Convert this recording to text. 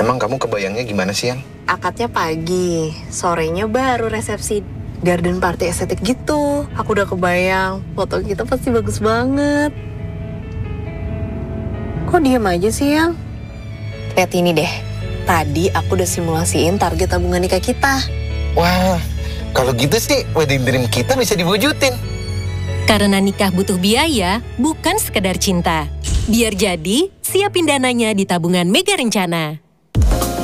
Emang kamu kebayangnya gimana sih, Yang? Akadnya pagi, sorenya baru resepsi. Garden party estetik gitu. Aku udah kebayang, foto kita pasti bagus banget. Kok diem aja sih, Yang? Lihat ini deh. Tadi aku udah simulasiin target tabungan nikah kita. Wah, kalau gitu sih wedding dream kita bisa diwujudin. Karena nikah butuh biaya, bukan sekedar cinta. Biar jadi, siapin dananya di tabungan Mega Rencana.